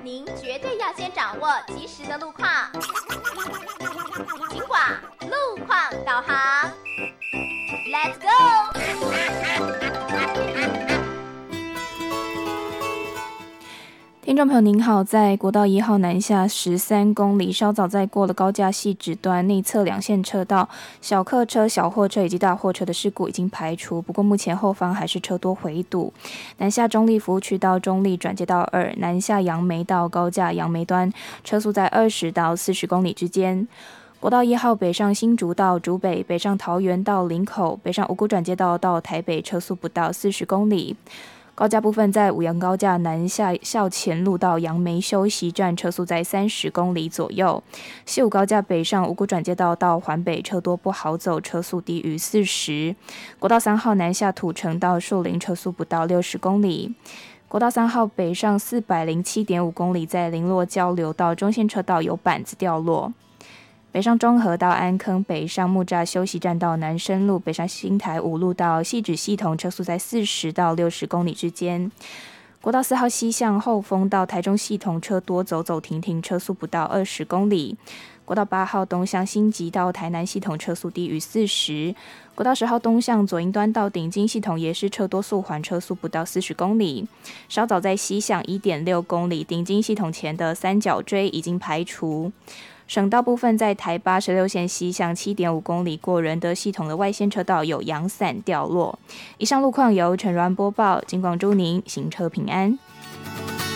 您绝对要先掌握及时的路况。警广路况导航 ，Let's go！ 听众朋友您好，在国道1号南下13公里，稍早在过了高架汐止段内侧2线车道，小客车、小货车以及大货车的事故已经排除，不过目前后方还是车多回堵。南下中立服务区到中立转接道2，南下杨梅到高架杨梅端，车速在20到40公里之间。国道1号北上新竹到竹北，北上桃园到林口，北上五股转接道到台北，车速不到40公里。高架部分在五杨高架南下校前路到杨梅休息站，车速在30公里左右。西武高架北上五股转接道到环北，车多不好走，车速低于40。国道3号南下土城到树林，车速不到60公里。国道3号北上407.5公里，在林落交流道中线车道有板子掉落。北上中和到安坑，北上木栅休息站到南深路，北上新台5路到汐止系统，车速在40到60公里之间。国道4号西向后丰到台中系统，车多走走停停，车速不到20公里。国道8号东向新集到台南系统，车速低于40。国道10号东向左营端到顶金系统也是车多速缓，车速不到40公里。稍早在西向 1.6 公里，顶金系统前的三角锥已经排除。省道部分在台86线西向 7.5 公里过仁德系统的外线车道有阳伞掉落。以上路况由陈软播报，警广祝您行车平安。